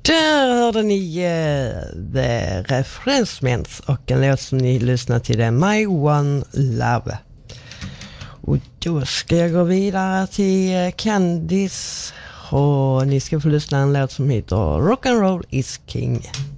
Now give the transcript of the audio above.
Där hörde ni The Referencements och en låt som ni lyssnar till det, My One Love. Och då ska jag gå vidare till Candice och ni ska få lyssna en låt som heter Rock and Roll is King.